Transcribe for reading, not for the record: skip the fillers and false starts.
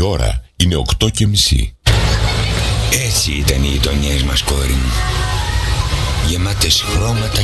ώρα είναι 8:30. Έτσι ήταν οι γειτονιές μας, κόρη μου. Γεμάτες χρώματα